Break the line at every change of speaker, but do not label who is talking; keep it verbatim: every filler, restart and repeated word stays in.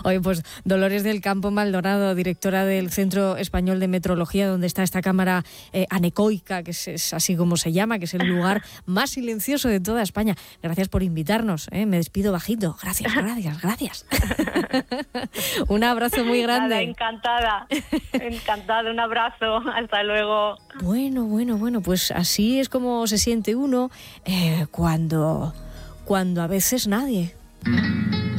Oye, pues Dolores del Campo Maldonado, directora del Centro Español de Metrología, donde está esta cámara eh, anecoica, que es, es así como se llama, que es el lugar más silencioso de toda España. Gracias por invitarnos, ¿eh? Me despido bajito. Gracias, gracias, gracias. Un abrazo muy grande.
Nada, encantada, encantada, un abrazo, hasta luego.
Bueno, bueno, bueno, pues así es como se siente uno eh, cuando, cuando a veces nadie.